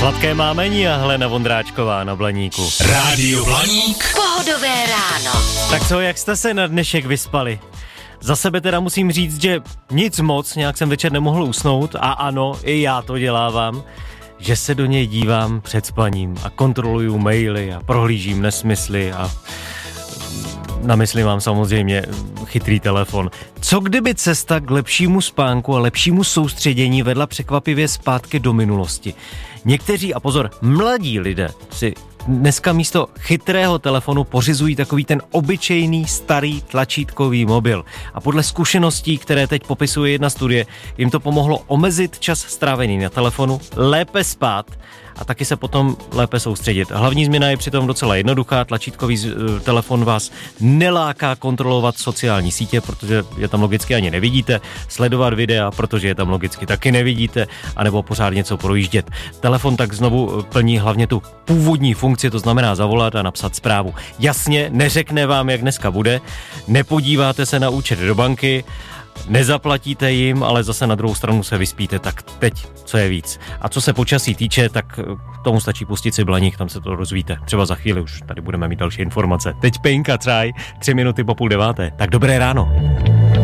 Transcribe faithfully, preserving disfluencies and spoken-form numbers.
Sladké mámení a Helena Vondráčková na Blaníku. Rádio Blaník. Pohodové ráno. Tak co, jak jste se na dnešek vyspali? Za sebe teda musím říct, že nic moc, nějak jsem večer nemohl usnout a ano, i já to dělávám, že se do něj dívám před spaním a kontroluju maily a prohlížím nesmysly a na mysli mám samozřejmě chytrý telefon. Co kdyby cesta k lepšímu spánku a lepšímu soustředění vedla překvapivě zpátky do minulosti? Někteří, a pozor, mladí lidé si dneska místo chytrého telefonu pořizují takový ten obyčejný starý tlačítkový mobil. A podle zkušeností, které teď popisuje jedna studie, jim to pomohlo omezit čas strávený na telefonu, lépe spát a taky se potom lépe soustředit. Hlavní změna je přitom docela jednoduchá. Tlačítkový uh, telefon vás neláká kontrolovat sociální sítě, protože je tam logicky ani nevidíte, sledovat videa, protože je tam logicky taky nevidíte, anebo pořád něco projíždět. Telefon tak znovu plní hlavně tu původní funkci, to znamená zavolat a napsat zprávu. Jasně, neřekne vám, jak dneska bude, nepodíváte se na účet do banky, nezaplatíte jim, ale zase na druhou stranu se vyspíte, tak teď co je víc. A co se počasí týče, tak k tomu stačí pustit si Blaník, tam se to rozvíte. Třeba za chvíli už tady budeme mít další informace. Teď Pejnka Třaj, tři minuty po půl deváté. Tak dobré ráno.